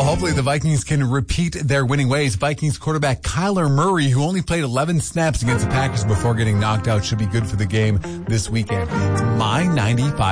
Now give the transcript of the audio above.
Well, hopefully the Vikings can repeat their winning ways. Vikings quarterback Kyler Murray, who only played 11 snaps against the Packers before getting knocked out, should be good for the game this weekend. It's My 95.